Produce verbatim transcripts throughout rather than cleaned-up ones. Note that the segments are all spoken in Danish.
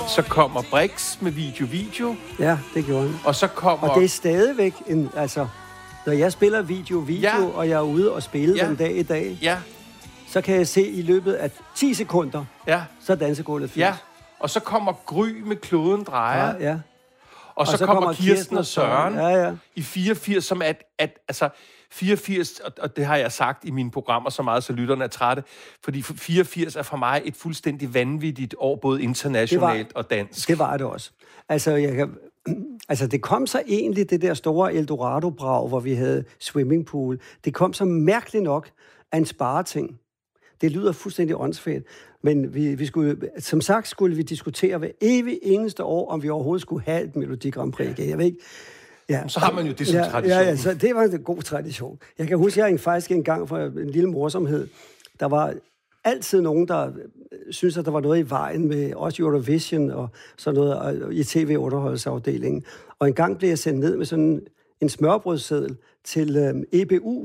Så kommer Brix med video-video. Ja, det gjorde han. Og så kommer... Og det er stadigvæk en... Altså, når jeg spiller video-video, ja. og jeg er ude og spille ja. den dag i dag, ja. så kan jeg se i løbet af ti sekunder, ja. så er dansegulvet fyldt. Ja, og så kommer Gry med Kloden drejer. Ja, ja. Og, og så, så kommer, kommer Kirsten og Søren, Søren. Ja, ja. i fireogfirs, som at, at altså fireogfirs, og, og det har jeg sagt i mine programmer så meget, så lytterne er trætte, fordi fireogfirs er for mig et fuldstændig vanvittigt år, både internationalt det var, og dansk. Det var det også. Altså, jeg kan, altså, det kom så egentlig, det der store Eldorado-brag, hvor vi havde swimmingpool, det kom så mærkeligt nok af en spareting. Det lyder fuldstændig åndssvagt, men vi, vi skulle, som sagt skulle vi diskutere hver evig eneste år, om vi overhovedet skulle have et Melodi Grand Prix igen. Jeg ved ikke. Ja. Så har man jo det som ja, tradition. Ja, ja, så det var en god tradition. Jeg kan huske, at jeg faktisk engang for en lille morsomhed, der var altid nogen, der synes, at der var noget i vejen med også Eurovision og sådan noget i T V-underholdsafdelingen. Og en gang blev jeg sendt ned med sådan en smørbrødsseddel til øhm, E B U,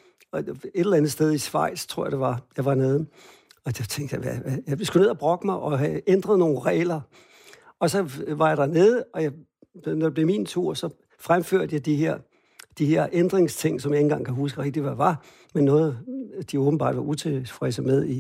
et eller andet sted i Schweiz, tror jeg det var, jeg var nede. Og jeg tænkte, jeg, jeg skulle ned og brokke mig og have ændret nogle regler. Og så var jeg dernede, og jeg, når det blev min tur, så fremførte jeg de her, de her ændringsting, som jeg ikke engang kan huske rigtigt, hvad var, men noget, de åbenbart var utilfredse med i,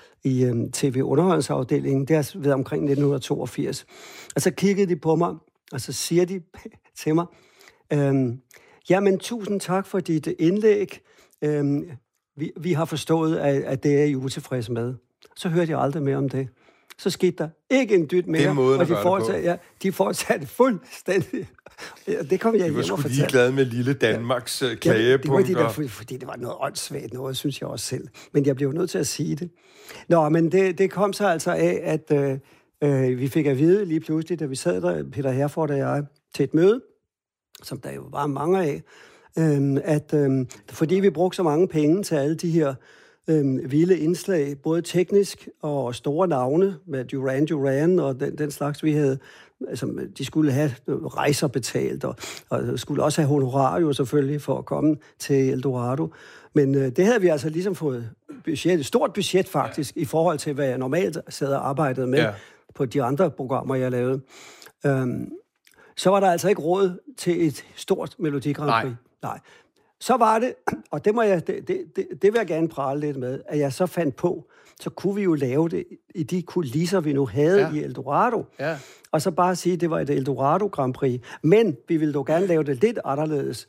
i um, T V-underholdsafdelingen. Det har været omkring nitten toogfirs. Og så kiggede de på mig, og så siger de til mig, øhm, jamen, tusind tak for dit indlæg. Øhm, vi, vi har forstået, at, at det er I utilfredse med. Så hørte jeg aldrig mere om det. Så skete der ikke en dyt mere. Det er måden og de fortsatte, ja, de fortsatte fuldstændig. Ja, det kom jeg hjem og fortalte. Du var sgu ligeglad med lille Danmarks ja, klagepunkter. Ja, det var de der, fordi det var noget åndssvagt noget, synes jeg også selv. Men jeg blev nødt til at sige det. Nå, men det, det kom så altså af, at øh, øh, vi fik at vide lige pludselig, da vi sad der, Peter Herford og jeg, til et møde, som der jo var mange af, øh, at øh, fordi vi brugte så mange penge til alle de her Øhm, vilde indslag, både teknisk og store navne med Duran Duran og den, den slags, vi havde. Altså, de skulle have rejser betalt, og, og skulle også have honorar jo selvfølgelig for at komme til Eldorado. Men øh, det havde vi altså ligesom fået budget, et stort budget faktisk, ja. I forhold til, hvad jeg normalt sad og arbejdede med ja. På de andre programmer, jeg lavede. Øhm, så var der altså ikke råd til et stort Melodi Grand Prix. Nej. Nej. Så var det, og det, må jeg, det, det, det, det vil jeg gerne prale lidt med, at jeg så fandt på, så kunne vi jo lave det i de kulisser, vi nu havde ja. I Eldorado. Ja. Og så bare sige, at det var et Eldorado Grand Prix. Men vi ville dog gerne lave det lidt anderledes.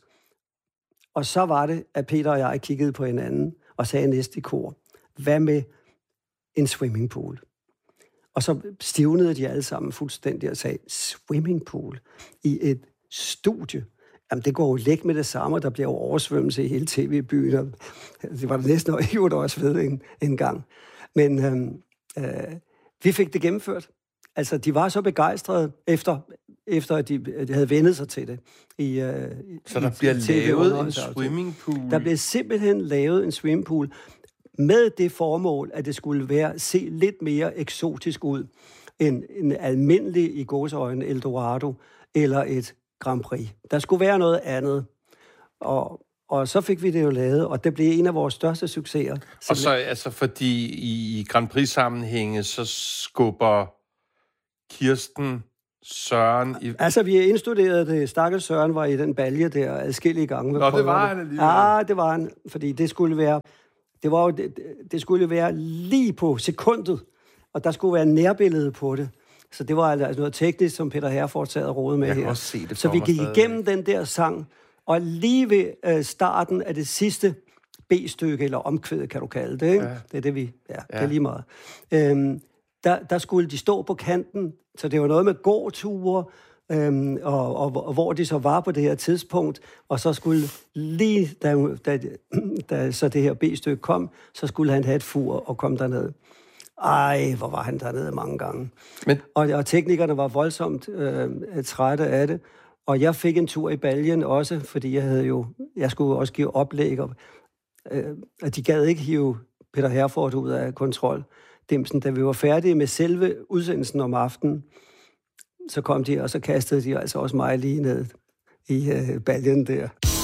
Og så var det, at Peter og jeg kiggede på hinanden og sagde næste i kor, hvad med en swimmingpool? Og så stivnede de alle sammen fuldstændig og sagde, swimmingpool i et studie? Jamen, det går jo læk med det samme, og der bliver jo oversvømmelse i hele T V-byen. Det var det næsten jo også ved en, en gang. Men øhm, øh, vi fik det gennemført. Altså, de var så begejstrede, efter, efter at de, de havde vendet sig til det. I, øh, så der i, bliver i lavet en swimmingpool? Der bliver simpelthen lavet en swimmingpool med det formål, at det skulle være se lidt mere eksotisk ud end en almindelig, i gåseøjne, Eldorado eller et Grand Prix. Der skulle være noget andet. Og, og så fik vi det jo lavet, og det blev en af vores største succeser. Og så altså, fordi i Grand Prix-sammenhænge, så skubber Kirsten Søren i... Altså, vi indstuderede det. Stakkels Søren var i den balje der adskillige gange. Nå, det var han alligevel. Ja, det var han, fordi det skulle være... Det, var jo, det, det skulle være lige på sekundet, og der skulle være nærbillede på det. Så det var altså noget teknisk, som Peter Herford sad og rodede med jeg her. Se det så vi gik igennem den der sang, og lige ved øh, starten af det sidste B-stykke, eller omkvædet, kan du kalde det, ikke? Ja. Det er det, vi... Ja, ja. Det er lige meget. Øhm, der, der skulle de stå på kanten, så det var noget med gåture, øhm, og, og, og hvor de så var på det her tidspunkt, og så skulle lige, da, da, da så det her B-stykke kom, så skulle han have et fur og komme derned. Ej, hvor var han dernede mange gange. Men... Og, og teknikerne var voldsomt øh, trætte af det. Og jeg fik en tur i baljen også, fordi jeg havde jo, jeg skulle også give oplæg. Og, øh, at de gad ikke hive Peter Herford ud af kontroldimsen. Da vi var færdige med selve udsendelsen om aftenen, så kom de, og så kastede de altså også mig lige ned i øh, baljen der.